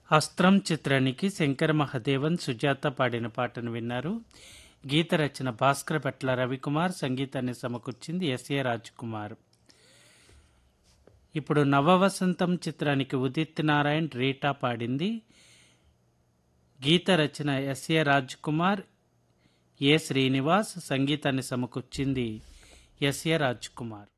అస్త్రం చిత్రానికి శంకర మహదేవన్, సుజాత పాడిన పాటను విన్నారు. గీత రచన భాస్కర భట్ల రవికుమార్, సంగీతాన్ని సమకూర్చింది ఎస్ఏ రాజ్కుమార్. ఇప్పుడు నవవసంతం చిత్రానికి ఉదిత్ నారాయణ్, రీటా పాడింది. గీత రచన ఎస్ఏ రాజ్కుమార్, ఏ శ్రీనివాస్, సంగీతాన్ని సమకూర్చింది ఎస్ఏ రాజ్కుమార్.